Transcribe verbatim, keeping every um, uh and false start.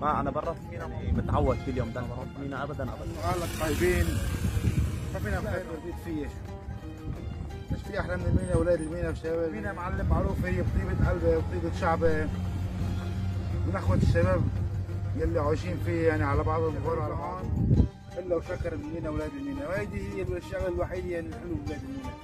ما انا برا في مينا متعود كل يوم ده انا بروح مينا ابدا ابدا. اهلك طيبين، ما فينا خير بزيد فيه. مش في احلى من المينا، اولاد المينا والشباب. المينا معلم معروف هي بطيبه قلبه وطيبه شعبه، من اخوه الشباب يلي عايشين فيه يعني على بعضهم وغير على بعض، الا وشكر المينا اولاد المينا، وهيدي هي الشغله الوحيده يعني الحلو بولاد المينا.